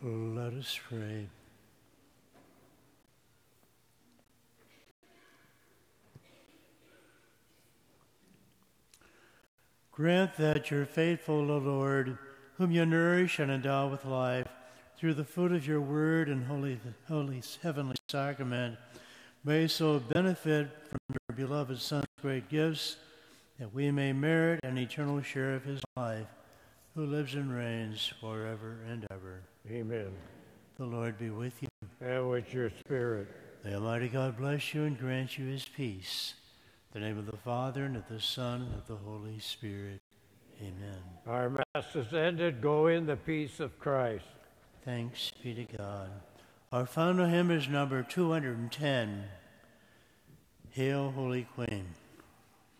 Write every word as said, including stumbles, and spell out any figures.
Let us pray. Grant that your faithful, O Lord, whom you nourish and endow with life, through the food of your word and holy, holy heavenly sacrament, may so benefit from your beloved Son's great gifts, that we may merit an eternal share of his life, who lives and reigns forever and ever. Amen. The Lord be with you. And with your spirit. May Almighty God bless you and grant you his peace. In the name of the Father, and of the Son, and of the Holy Spirit. Amen. Our Mass is ended. Go in the peace of Christ. Thanks be to God. Our final hymn is number two hundred ten. Hail, Holy Queen.